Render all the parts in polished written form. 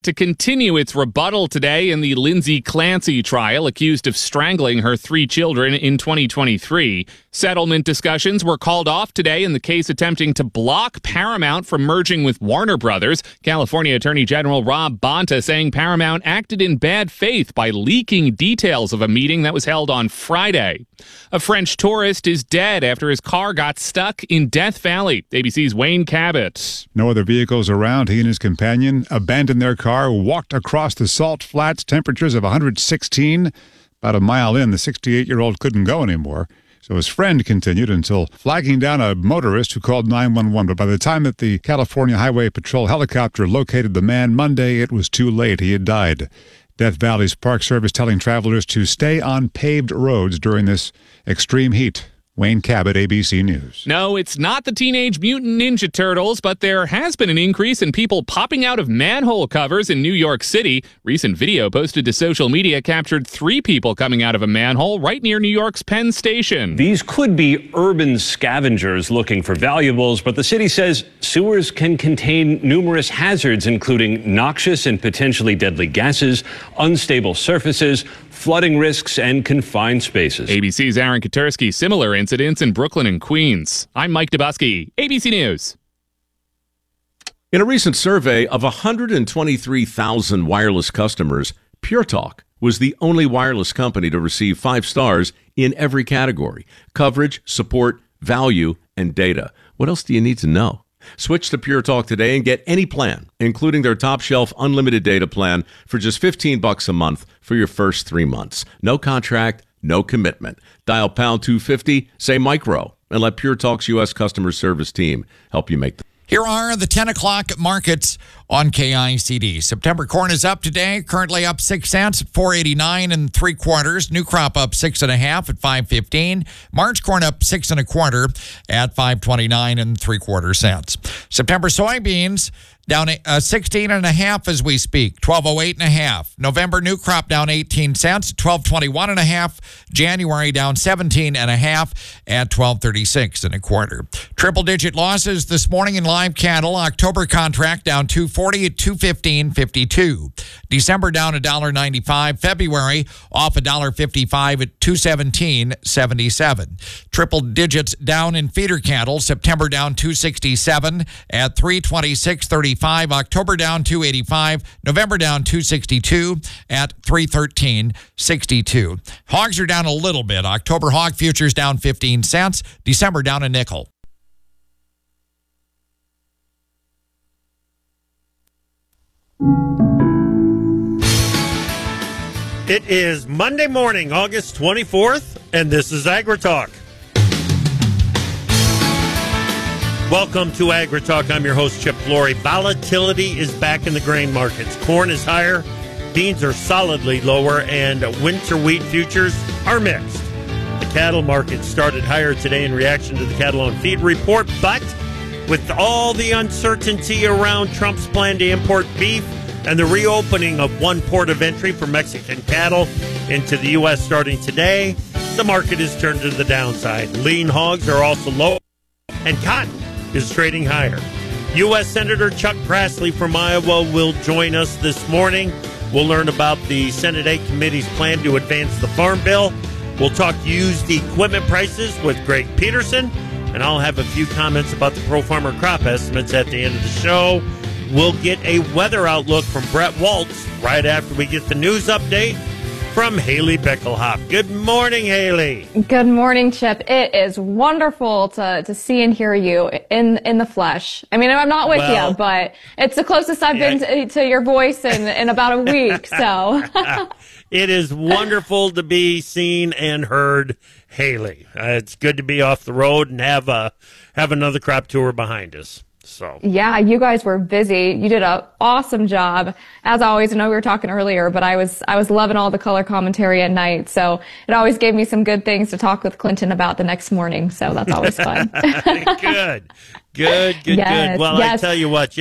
to continue its rebuttal today in the Lindsay Clancy trial, accused of strangling her 3 children in 2023. Settlement discussions were called off today in the case attempting to block Paramount from merging with Warner Brothers. California Attorney General Rob Bonta saying Paramount acted in bad faith by leaking details of a meeting that was held on Friday. A French tourist is dead after his car got stuck in Death Valley. ABC's Wayne Cabot. No other vehicles around. He and his companion abandoned their car, walked across the salt flats, temperatures of 116. About a mile in, the 68-year-old couldn't go anymore. So his friend continued until flagging down a motorist who called 911. But by the time that the California Highway Patrol helicopter located the man Monday, it was too late. He had died. Death Valley's Park Service telling travelers to stay on paved roads during this extreme heat. Wayne Cabot, ABC News. No, it's not the Teenage Mutant Ninja Turtles, but there has been an increase in people popping out of manhole covers in New York City. Recent video posted to social media captured 3 people coming out of a manhole right near New York's Penn Station. These could be urban scavengers looking for valuables, but the city says sewers can contain numerous hazards, including noxious and potentially deadly gases, unstable surfaces, flooding risks, and confined spaces. ABC's Aaron Katersky. Similar incidents in Brooklyn and Queens. I'm Mike Dubusky, ABC News. In a recent survey of 123,000 wireless customers, Pure Talk was the only wireless company to receive 5 stars in every category: coverage, support, value, and data. What else do you need to know? Switch to Pure Talk today and get any plan, including their top shelf unlimited data plan, for just $15 a month for your first 3 months. No contract, no commitment. Dial pound 250, say micro, and let Pure Talk's U.S. customer service team help you make the... Here are the 10 o'clock markets on KICD. September corn is up today, currently up 6 cents at 4.89 3/4. New crop up 6.5 at 5.15. March corn up 6 1/4 at 5.29 3/4. September soybeans down 16.5 as we speak, 12.08.5. November new crop down 18 cents, 12.21.5. January down 17.5 at 12.36 1/4. Triple-digit losses this morning in live cattle. October contract down 2.40 at 2.15.52. December down $1.95. February off $1.55 at 2.17.77. Triple digits down in feeder cattle. September down 2.67 at 3.26.35. October down 2.85. November down 2.62 at 3.13.62. Hogs are down a little bit. October hog futures down 15 cents. December down a nickel. It is Monday morning, August 24th, and this is AgriTalk. Welcome to AgriTalk. I'm your host, Chip Flory. Volatility is back in the grain markets. Corn is higher, beans are solidly lower, and winter wheat futures are mixed. The cattle market started higher today in reaction to the cattle on feed report, but with all the uncertainty around Trump's plan to import beef and the reopening of one port of entry for Mexican cattle into the U.S. starting today, the market is turned to the downside. Lean hogs are also low, and cotton is trading higher. U.S. Senator Chuck Grassley from Iowa will join us this morning. We'll learn about the Senate 8 Committee's plan to advance the Farm Bill. We'll talk used equipment prices with Greg Peterson, and I'll have a few comments about the Pro Farmer crop estimates at the end of the show. We'll get a weather outlook from Brett Waltz right after we get the news update from Haley Bickelhoff. Good morning, Haley. Good morning, Chip. It is wonderful to see and hear you in the flesh. I mean, I'm not with you, but it's the closest I've been to your voice in about a week. So it is wonderful to be seen and heard, Haley. It's good to be off the road and have another crop tour behind us. So yeah, you guys were busy. You did an awesome job. As always, I know we were talking earlier, but I was loving all the color commentary at night. So it always gave me some good things to talk with Clinton about the next morning. So that's always fun. Good. Yes, Well, yes. I tell you what,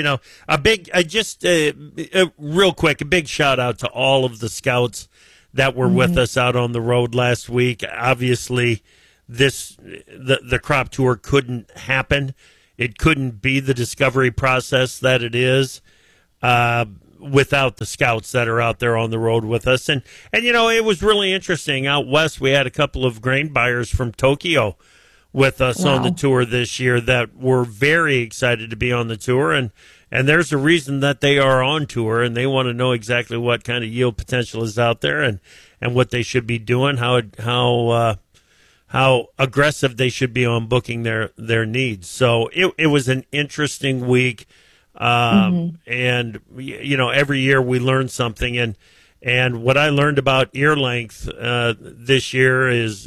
real quick, a big shout out to all of the scouts that were with us out on the road last week. Obviously, the crop tour couldn't happen. It couldn't be the discovery process that it is without the scouts that are out there on the road with us. And it was really interesting. Out west, we had a couple of grain buyers from Tokyo with us on the tour this year that were very excited to be on the tour. And there's a reason that they are on tour, and they want to know exactly what kind of yield potential is out there and what they should be doing, how aggressive they should be on booking their needs. So it was an interesting week. And, every year we learn something. And what I learned about ear length this year is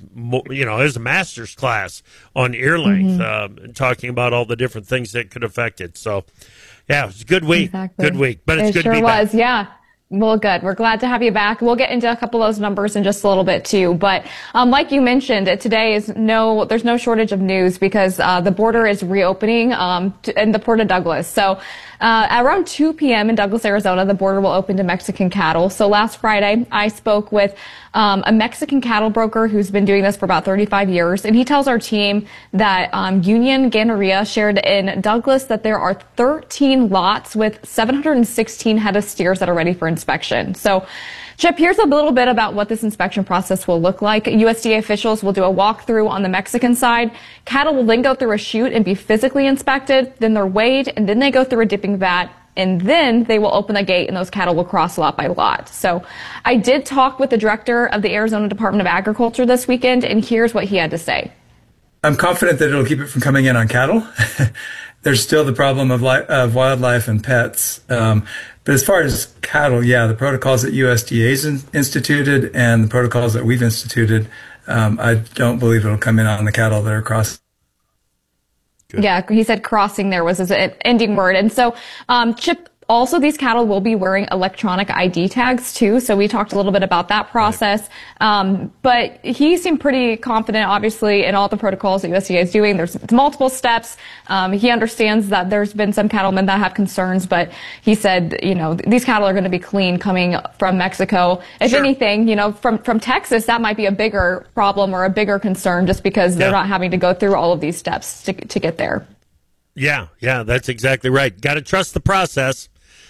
a master's class on ear length, talking about all the different things that could affect it. So, yeah, it was a good week. Exactly. Good week. But it's good to be back. It sure was, yeah. Well, good. We're glad to have you back. We'll get into a couple of those numbers in just a little bit too. But like you mentioned, today there's no shortage of news because the border is reopening in the Port of Douglas. So around 2 p.m. in Douglas, Arizona, the border will open to Mexican cattle. So last Friday, I spoke with a Mexican cattle broker who's been doing this for about 35 years. And he tells our team that Union Ganadería shared in Douglas that there are 13 lots with 716 head of steers that are ready for inspection. So, Chip, here's a little bit about what this inspection process will look like. USDA officials will do a walkthrough on the Mexican side. Cattle will then go through a chute and be physically inspected. Then they're weighed, and then they go through a dipping vat. And then they will open the gate and those cattle will cross lot by lot. So I did talk with the director of the Arizona Department of Agriculture this weekend, and here's what he had to say. I'm confident that it'll keep it from coming in on cattle. There's still the problem of wildlife and pets. But as far as cattle, yeah, the protocols that USDA's instituted and the protocols that we've instituted, I don't believe it'll come in on the cattle that are crossing. Good. Yeah, he said crossing there was his ending word. And so, Chip, also these cattle will be wearing electronic ID tags too. So we talked a little bit about that process. Right. But he seemed pretty confident, obviously, in all the protocols that USDA is doing. There's multiple steps. He understands that there's been some cattlemen that have concerns, but he said, these cattle are going to be clean coming from Mexico. If anything, from Texas, that might be a bigger problem or a bigger concern just because they're not having to go through all of these steps to get there. Yeah, that's exactly right. Got to trust the process.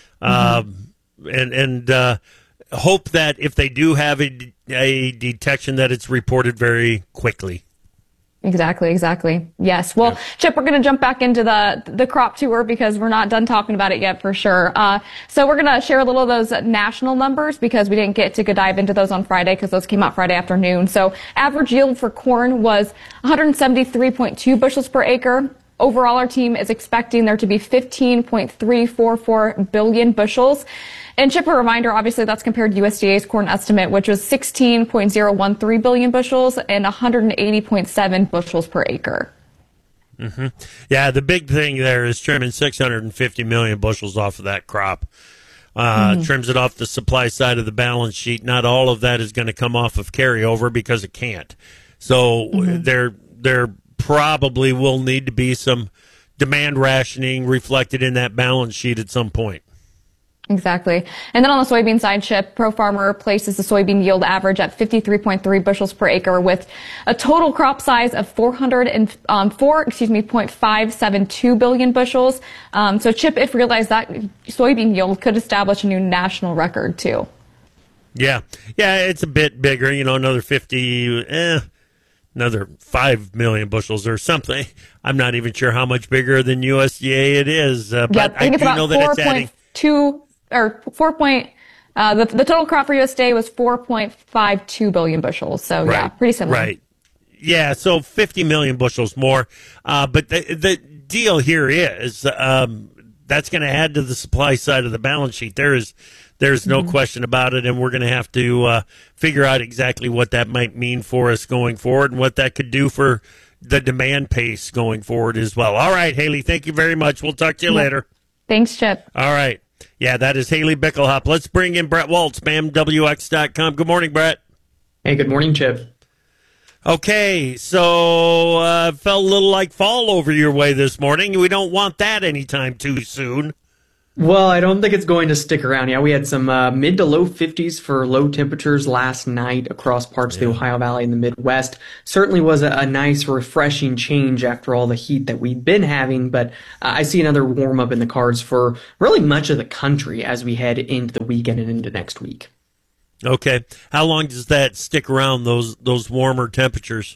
And hope that if they do have a detection that it's reported very quickly. Exactly. Yes. Well, Chip, we're going to jump back into the crop tour because we're not done talking about it yet for sure. So we're going to share a little of those national numbers because we didn't get to dive into those on Friday because those came out Friday afternoon. So average yield for corn was 173.2 bushels per acre. Overall, our team is expecting there to be 15.344 billion bushels. And Chip, a reminder, obviously that's compared to USDA's corn estimate, which was 16.013 billion bushels and 180.7 bushels per acre. Mm-hmm. Yeah, the big thing there is trimming 650 million bushels off of that crop. Trims it off the supply side of the balance sheet. Not all of that is going to come off of carryover because it can't. So there probably will need to be some demand rationing reflected in that balance sheet at some point. Exactly. And then on the soybean side, Chip, ProFarmer places the soybean yield average at 53.3 bushels per acre with a total crop size of 0.572 billion bushels. So Chip, if realized that soybean yield could establish a new national record too. Yeah, it's a bit bigger, another 5 million bushels or something. I'm not even sure how much bigger than USDA it is, but I do know that it's adding 4.2 or 4. The total crop for USDA was 4.52 billion bushels. So yeah, pretty similar. Right. Yeah, so 50 million bushels more. But the deal here is that's going to add to the supply side of the balance sheet. There's no question about it, and we're going to have to figure out exactly what that might mean for us going forward and what that could do for the demand pace going forward as well. All right, Haley, thank you very much. We'll talk to you later. Thanks, Chip. All right. Yeah, that is Haley Bickelhop. Let's bring in Brett Waltz, BAMWX.com. Good morning, Brett. Hey, good morning, Chip. Okay, so felt a little like fall over your way this morning. We don't want that anytime too soon. Well, I don't think it's going to stick around. Yeah, we had some mid to low 50s for low temperatures last night across parts of the Ohio Valley and the Midwest. Certainly was a nice, refreshing change after all the heat that we've been having, but I see another warm up in the cards for really much of the country as we head into the weekend and into next week. Okay. How long does that stick around, those warmer temperatures?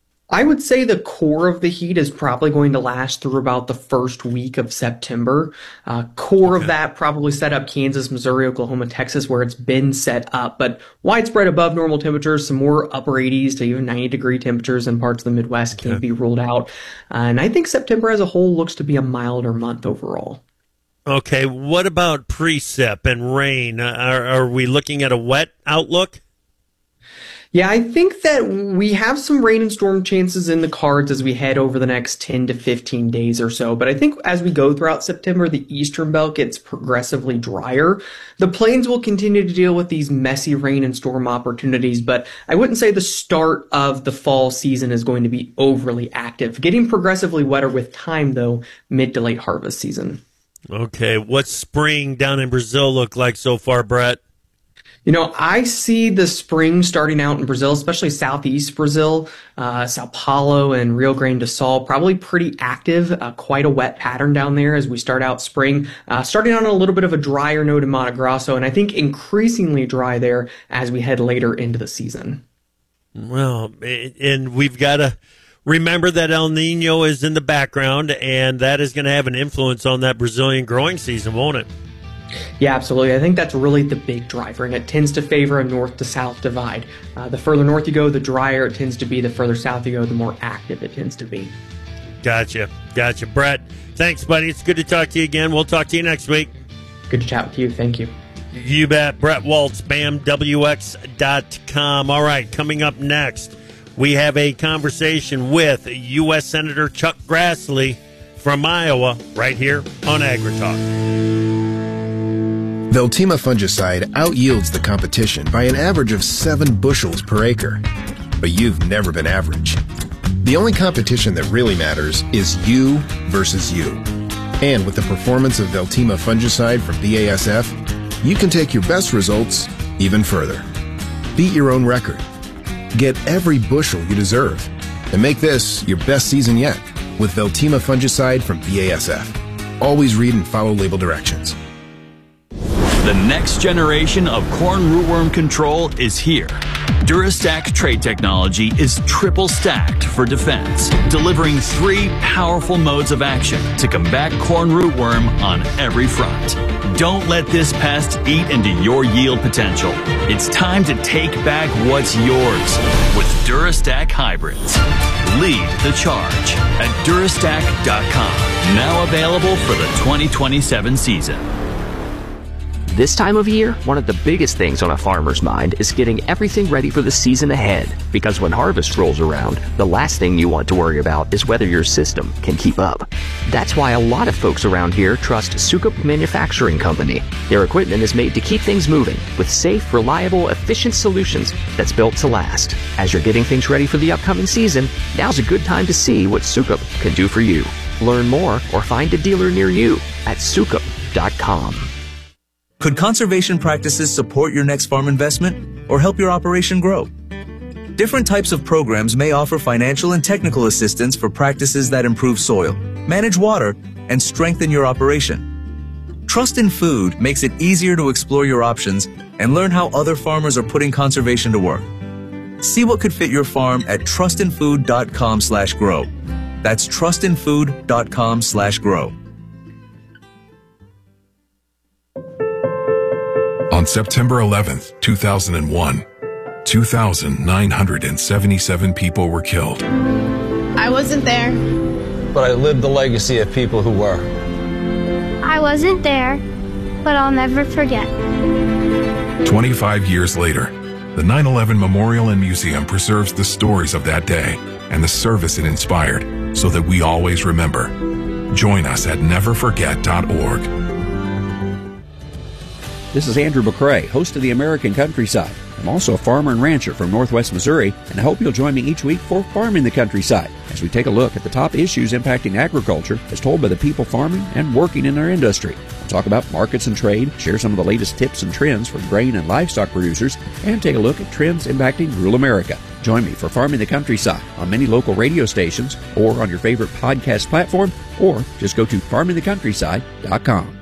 I would say the core of the heat is probably going to last through about the first week of September. Core of that probably set up Kansas, Missouri, Oklahoma, Texas, where it's been set up. But widespread above normal temperatures, some more upper 80s to even 90-degree temperatures in parts of the Midwest can't be ruled out. And I think September as a whole looks to be a milder month overall. Okay, what about precip and rain? Are we looking at a wet outlook? Yeah, I think that we have some rain and storm chances in the cards as we head over the next 10 to 15 days or so. But I think as we go throughout September, the eastern belt gets progressively drier. The plains will continue to deal with these messy rain and storm opportunities, but I wouldn't say the start of the fall season is going to be overly active. Getting progressively wetter with time, though, mid to late harvest season. Okay, what's spring down in Brazil look like so far, Brett? You know, I see the spring starting out in Brazil, especially southeast Brazil, Sao Paulo and Rio Grande do Sul, probably pretty active, quite a wet pattern down there as we start out spring, starting out on a little bit of a drier note in Mato Grosso, and I think increasingly dry there as we head later into the season. Well, and we've got to remember that El Nino is in the background, and that is going to have an influence on that Brazilian growing season, won't it? Yeah, absolutely. I think that's really the big driver, and it tends to favor a north to south divide. The further north you go, the drier it tends to be. The further south you go, the more active it tends to be. Gotcha. Brett, thanks, buddy. It's good to talk to you again. We'll talk to you next week. Good to chat with you. Thank you. You bet. Brett Waltz, BAMWX.com. All right, coming up next, we have a conversation with U.S. Senator Chuck Grassley from Iowa right here on AgriTalk. Veltima fungicide outyields the competition by an average of 7 bushels per acre. But you've never been average. The only competition that really matters is you versus you. And with the performance of Veltima fungicide from BASF, you can take your best results even further. Beat your own record. Get every bushel you deserve. And make this your best season yet with Veltima fungicide from BASF. Always read and follow label directions. The next generation of corn rootworm control is here. Durastack trait technology is triple stacked for defense, delivering 3 powerful modes of action to combat corn rootworm on every front. Don't let this pest eat into your yield potential. It's time to take back what's yours with Durastack hybrids. Lead the charge at Durastack.com. Now available for the 2027 season. This time of year, one of the biggest things on a farmer's mind is getting everything ready for the season ahead. Because when harvest rolls around, the last thing you want to worry about is whether your system can keep up. That's why a lot of folks around here trust Sukup Manufacturing Company. Their equipment is made to keep things moving with safe, reliable, efficient solutions that's built to last. As you're getting things ready for the upcoming season, now's a good time to see what Sukup can do for you. Learn more or find a dealer near you at Sukup.com. Could conservation practices support your next farm investment or help your operation grow? Different types of programs may offer financial and technical assistance for practices that improve soil, manage water, and strengthen your operation. Trust in Food makes it easier to explore your options and learn how other farmers are putting conservation to work. See what could fit your farm at trustinfood.com/grow. That's trustinfood.com/grow. On September 11th, 2001, 2,977 people were killed. I wasn't there. But I lived the legacy of people who were. I wasn't there, but I'll never forget. 25 years later, the 9/11 Memorial and Museum preserves the stories of that day and the service it inspired so that we always remember. Join us at neverforget.org. This is Andrew McCrae, host of the American Countryside. I'm also a farmer and rancher from Northwest Missouri, and I hope you'll join me each week for Farming the Countryside, as we take a look at the top issues impacting agriculture as told by the people farming and working in our industry. We'll talk about markets and trade, share some of the latest tips and trends for grain and livestock producers, and take a look at trends impacting rural America. Join me for Farming the Countryside on many local radio stations or on your favorite podcast platform, or just go to farmingthecountryside.com.